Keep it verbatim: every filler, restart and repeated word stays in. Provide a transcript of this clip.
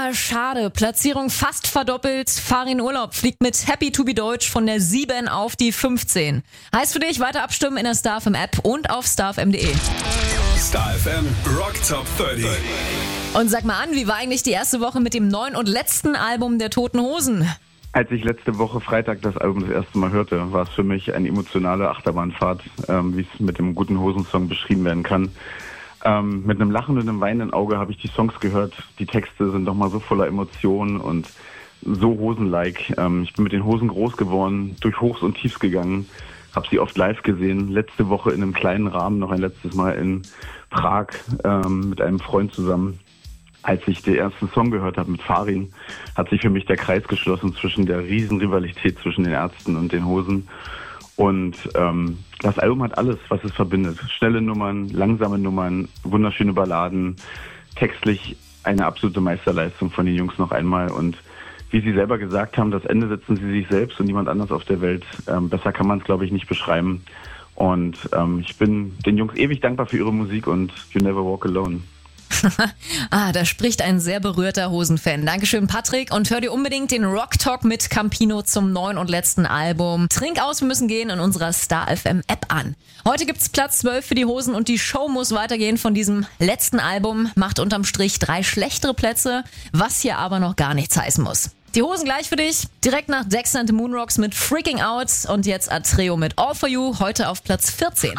Ja, schade. Platzierung fast verdoppelt. Farin Urlaub fliegt mit Happy to be Deutsch von der sieben auf die fünfzehn. Heißt für dich, weiter abstimmen in der Star F M App und auf starfm punkt de. Star F M Rock Top dreißig. Und sag mal an, wie war eigentlich die erste Woche mit dem neuen und letzten Album der Toten Hosen? Als ich letzte Woche Freitag das Album das erste Mal hörte, war es für mich eine emotionale Achterbahnfahrt, ähm, wie es mit dem Guten Hosen-Song beschrieben werden kann. Ähm, mit einem Lachen und einem weinenden Auge habe ich die Songs gehört. Die Texte sind doch mal so voller Emotionen und so Hosen-like. Ähm, ich bin mit den Hosen groß geworden, durch Hochs und Tiefs gegangen, habe sie oft live gesehen. Letzte Woche in einem kleinen Rahmen noch ein letztes Mal in Prag ähm, mit einem Freund zusammen. Als ich den ersten Song gehört habe mit Farin, hat sich für mich der Kreis geschlossen zwischen der Riesenrivalität zwischen den Ärzten und den Hosen. Und ähm, das Album hat alles, was es verbindet. Schnelle Nummern, langsame Nummern, wunderschöne Balladen, textlich eine absolute Meisterleistung von den Jungs noch einmal. Und wie sie selber gesagt haben, das Ende setzen sie sich selbst und niemand anders auf der Welt. Ähm, besser kann man es, glaube ich, nicht beschreiben. Und ähm, ich bin den Jungs ewig dankbar für ihre Musik und You Never Walk Alone. Ah, da spricht ein sehr berührter Hosenfan. Dankeschön, Patrick. Und hör dir unbedingt den Rock Talk mit Campino zum neuen und letzten Album Trink aus, wir müssen gehen in unserer Star F M App an. Heute gibt's Platz zwölf für die Hosen und die Show muss weitergehen von diesem letzten Album. Macht unterm Strich drei schlechtere Plätze, was hier aber noch gar nichts heißen muss. Die Hosen gleich für dich. Direkt nach Dexter and the Moonrocks mit Freaking Out und jetzt Atreo mit All For You, heute auf Platz vierzehn.